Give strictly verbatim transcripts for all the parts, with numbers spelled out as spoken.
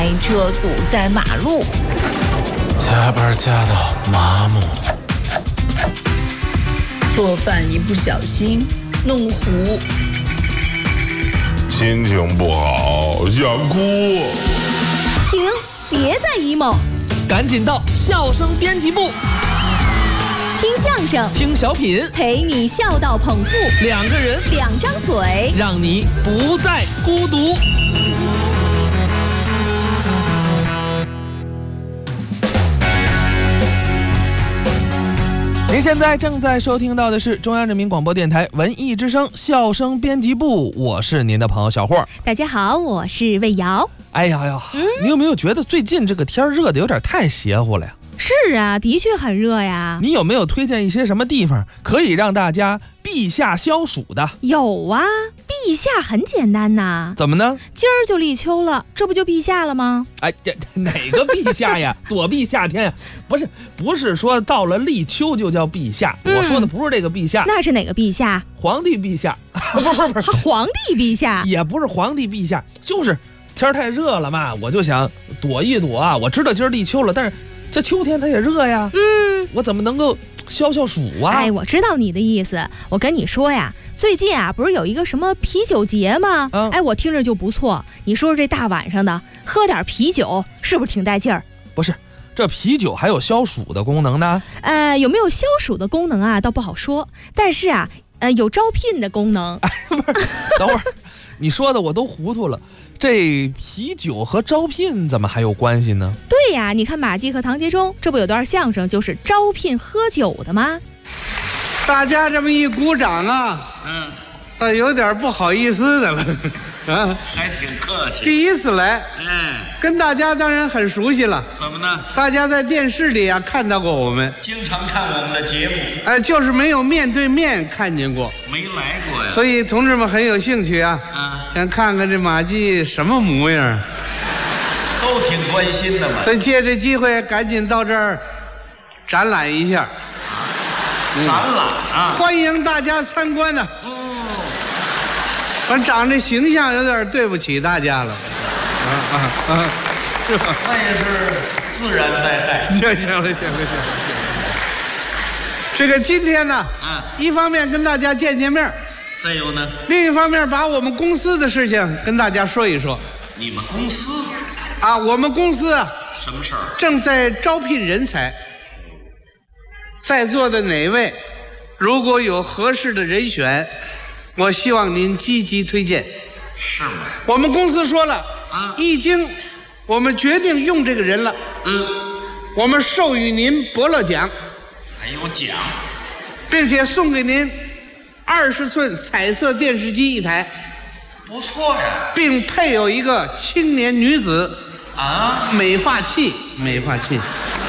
开车堵在马路， 加班加到麻木， 做饭一不小心弄糊， 心情不好想哭。 停，别再 emo， 赶紧到笑声编辑部， 听相声， 听小品， 陪你笑到捧腹， 两个人， 两张嘴， 让你不再孤独。您现在正在收听到的是中央人民广播电台文艺之声笑声编辑部，我是您的朋友小霍。 大家好，我是魏瑶。 哎呀呀、嗯，你有没有觉得最近这个天热的有点太邪乎了呀？ 是啊，的确很热呀。 你有没有推荐一些什么地方可以让大家避夏消暑的？ 有啊，避夏很简单呐。 怎么呢？ 今儿就立秋了，这不就避夏了吗？ 哎，这哪个避夏呀？躲避夏天呀？不是，不是说到了立秋就叫避夏、嗯，我说的不是这个避夏。 那是哪个避夏？ 皇帝避夏。不不不不， 皇帝避夏也不是皇帝避夏，就是天太热了嘛，我就想躲一躲啊。我知道今儿立秋了，但是这秋天它也热呀， 嗯， 我怎么能够消消暑啊？ 哎，我知道你的意思。我跟你说呀，最近啊，不是有一个什么啤酒节吗？嗯、哎，我听着就不错。你说说这大晚上的，喝点啤酒，是不是挺带劲儿？ 不是，这啤酒还有消暑的功能呢？ 呃，有没有消暑的功能啊？倒不好说。但是啊，呃，有招聘的功能。 哎，不是，等会儿，你说的我都糊涂了。这啤酒和招聘怎么还有关系呢？ 对呀，你看马季和唐杰忠，这不有段相声就是招聘喝酒的吗？ 大家这么一鼓掌啊，嗯，呃，有点不好意思的了，啊， 还挺客气。 第一次来， 嗯， 跟大家当然很熟悉了。 怎么呢？ 大家在电视里啊看到过我们， 经常看我们的节目， 哎、呃，就是没有面对面看见过， 没来过呀。 所以同志们很有兴趣啊，啊，想看看这马季什么模样， 都挺关心的嘛。 所以借这机会赶紧到这儿展览一下。 展览啊！ 欢迎大家参观呢。哦，反正长这形象有点对不起大家了。啊啊啊！ 是吧？那也是自然灾害。 行行了，行了，行了。这个今天呢，啊，一方面跟大家见见面， 再有呢， 另一方面把我们公司的事情跟大家说一说。 你们公司？ 啊，我们公司啊， 什么事儿？ 正在招聘人才。在座的哪位如果有合适的人选，我希望您积极推荐。 是吗？ 我们公司说了啊， 一经我们决定用这个人了， 嗯， 我们授予您伯乐奖， 还有奖， 并且送给您二十寸彩色电视机一台， 不错呀， 并配有一个青年女子啊美发器，美发器。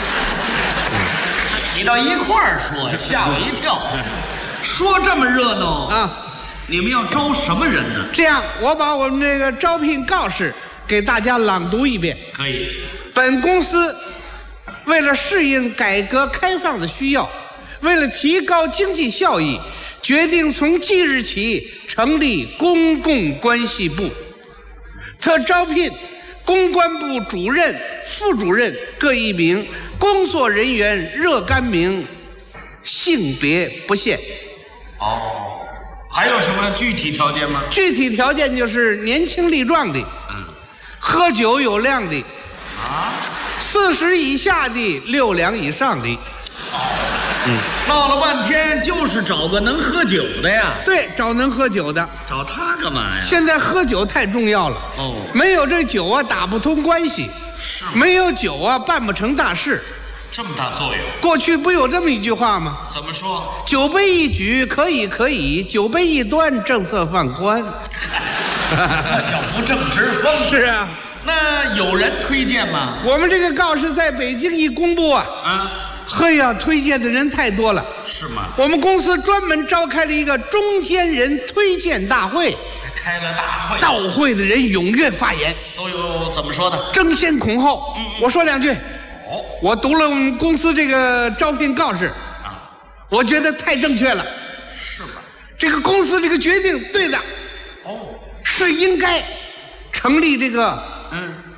你到一块儿说，吓我一跳。说这么热闹啊， 你们要招什么人呢？ 这样，我把我们这个招聘告示给大家朗读一遍。 可以。 本公司为了适应改革开放的需要，为了提高经济效益，决定从即日起成立公共关系部，特招聘公关部主任、副主任各一名，工作人员若干名，性别不限。 哦，还有什么具体条件吗？ 具体条件就是年轻力壮的， 嗯， 喝酒有量的， 啊， 四十以下的，六两以上的。 好，嗯，闹了半天就是找个能喝酒的呀。 对，找能喝酒的。 找他干嘛呀？ 现在喝酒太重要了。 哦， 没有这酒啊，打不通关系。 是， 没有酒啊，办不成大事。 这么大作用？ 过去不有这么一句话吗？ 怎么说？ 酒杯一举可以可以，酒杯一端政策放宽。 那叫不正之风。 是啊。 那有人推荐吗？ 我们这个告示在北京一公布啊， 啊， 嘿呀，推荐的人太多了。 是吗？ 我们公司专门召开了一个中间人推荐大会。 开了大会， 到会的人踊跃发言， 都有怎么说的？ 争先恐后。嗯，我说两句。 哦， 我读了我们公司这个招聘告示啊，我觉得太正确了。 是吧？ 这个公司这个决定对的。 哦， 是应该成立这个嗯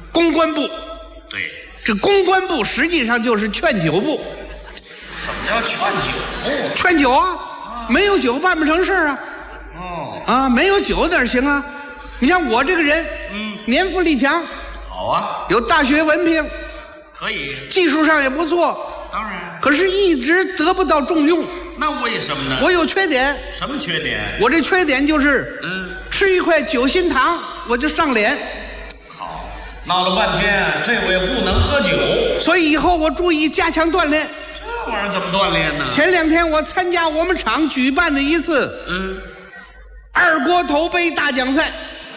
公关部。 对， 这公关部实际上就是劝酒部。 怎么叫劝酒？ 劝酒啊，没有酒办不成事儿啊。 哦， 啊，没有酒哪行啊？你像我这个人， 嗯， 年富力强， 好啊， 有大学文凭， 可以， 技术上也不错， 当然。 可是一直得不到重用。 那为什么呢？ 我有缺点， 什么缺点？ 我这缺点就是， 嗯， 吃一块酒心糖我就上脸。 好，闹了半天，这位不能喝酒， 所以以后我注意加强锻炼。 这玩意儿怎么锻炼呢？ 前两天我参加我们厂举办的一次， 嗯， 二锅头杯大奖赛。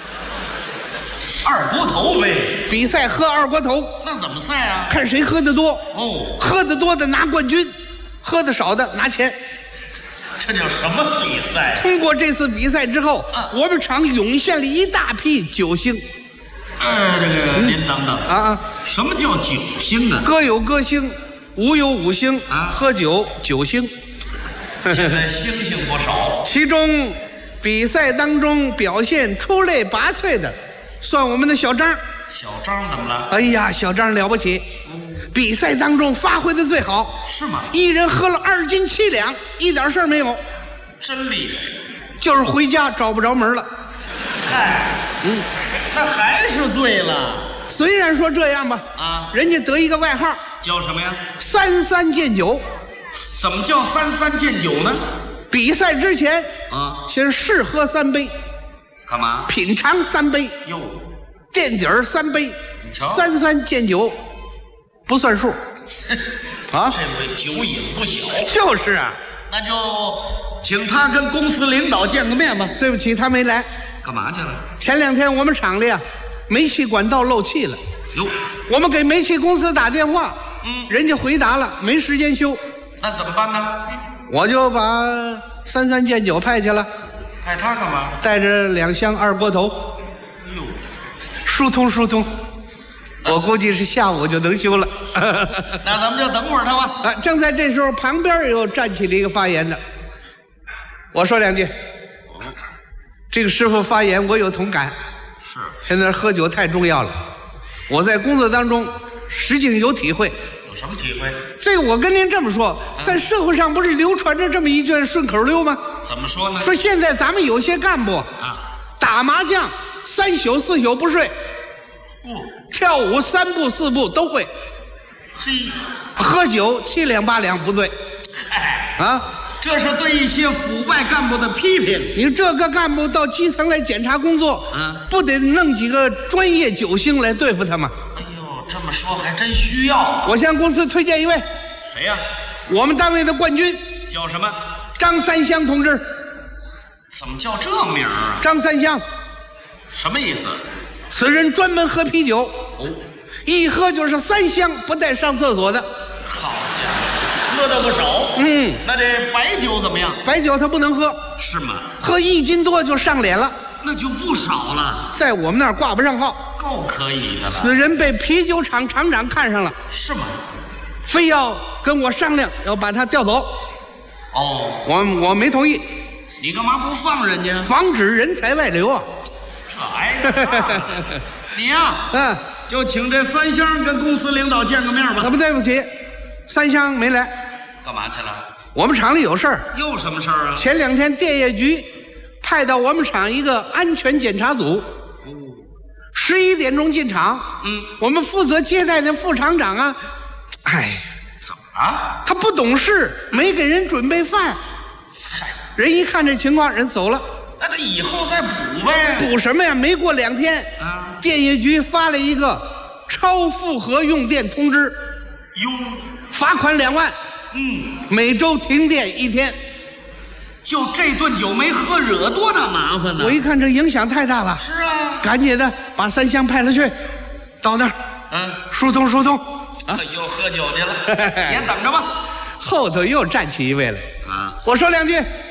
二锅头杯比赛喝二锅头， 那怎么赛啊？ 看谁喝得多。 哦， 喝得多的拿冠军，喝得少的拿钱。 这叫什么比赛？ 通过这次比赛之后， 啊、 我们厂涌现了一大批酒星。 呃，这个、嗯、您等等啊啊！ 什么叫酒星啊？ 歌有歌星，舞有舞星啊， 喝酒酒星。 现在星星不少。 其中，比赛当中表现出类拔萃的，算我们的小张。 小张怎么了？ 哎呀，小张了不起，嗯、比赛当中发挥的最好。 是吗？ 一人喝了二斤七两，一点事儿没有。 真厉害。 就是回家找不着门了。 嗨，嗯，那还是醉了。 虽然说这样吧， 啊， 人家得一个外号， 叫什么呀？ 三三见酒。 怎么叫三三见酒呢？ 比赛之前啊， 先试喝三杯， 干嘛？ 品尝三杯， 哟， 垫底儿三杯， 你瞧， 三三见酒，不算数。啊， 这位酒瘾不小。 就是啊， 那就请他跟公司领导见个面吧。 对不起，他没来。 干嘛去了？ 前两天我们厂里啊，煤气管道漏气了。 哟， 我们给煤气公司打电话， 嗯， 人家回答了，没时间修。 那怎么办呢？ 我就把三三见酒派去了。 派他干嘛？ 带着两箱二锅头。 哟，疏通疏通，我估计是下午就能修了。 那咱们就等会儿他吧。 啊，正在这时候，旁边又站起了一个发言的。我说两句。这个师傅发言，我有同感。 是。现在喝酒太重要了，我在工作当中实际有体会。 有什么体会？ 这个我跟您这么说，在社会上不是流传着这么一卷顺口溜吗？ 怎么说呢？ 说现在咱们有些干部啊， 打麻将三宿四宿不睡， 哦， 跳舞三步四步都会， 嘿， 喝酒七两八两不醉。 哎， 啊， 这是对一些腐败干部的批评。 你这个干部到基层来检查工作， 嗯， 不得弄几个专业酒星来对付他吗？ 哎呦，这么说还真需要。 我向公司推荐一位。 谁呀？ 我们单位的冠军。 叫什么？ 张三香同志。 怎么叫这名啊？ 张三香。 什么意思？ 此人专门喝啤酒。 哦， 一喝就是三箱，不带上厕所的。 好家伙，喝的不少。 嗯， 那这白酒怎么样？ 白酒他不能喝。 是吗？ 喝一斤多就上脸了。 那就不少了。 在我们那儿挂不上号。 够可以的了。 此人被啤酒厂厂长看上了。 是吗？ 非要跟我商量，要把他调走。 哦， 我我没同意。 你干嘛不放人家？ 防止人才外流啊。 这挨着你呀， 嗯， 就请这三香跟公司领导见个面吧。 那不对不起，三香没来。 干嘛去了？ 我们厂里有事儿。 又什么事儿啊？ 前两天电业局派到我们厂一个安全检查组，十一点钟进厂。 嗯， 我们负责接待的副厂长啊，哎， 怎么了？ 他不懂事，没给人准备饭。 嗨， 人一看这情况，人走了。 那他以后再补呗。 补什么呀？没过两天， 啊， 电业局发了一个超负荷用电通知， 哟， 罚款两万， 嗯， 每周停电一天。 就这顿酒没喝，惹多大麻烦呢？ 我一看这影响太大了， 是啊， 赶紧的把三香派了去，到那儿， 嗯， 疏通疏通。 啊，又喝酒去了，也等着吧。 后头又站起一位来， 啊， 我说两句。